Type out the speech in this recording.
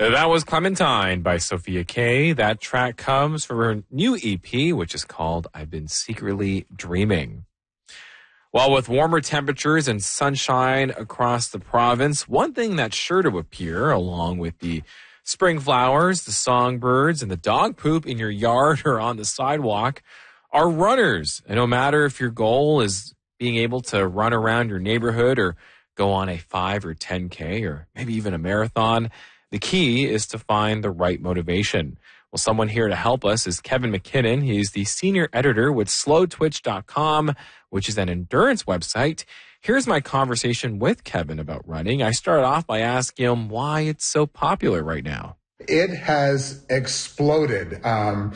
That was Clementine by Sophia Kay. That track comes from her new EP, which is called I've Been Secretly Dreaming. Well, with warmer temperatures and sunshine across the province, one thing that's sure to appear, along with the spring flowers, the songbirds, and the dog poop in your yard or on the sidewalk, are runners. And no matter if your goal is being able to run around your neighborhood or go on a 5 or 10K or maybe even a marathon, the key is to find the right motivation. Well, someone here to help us is Kevin McKinnon. He's the senior editor with slowtwitch.com, which is an endurance website. Here's my conversation with Kevin about running. I started off by asking him why it's so popular right now. It has exploded.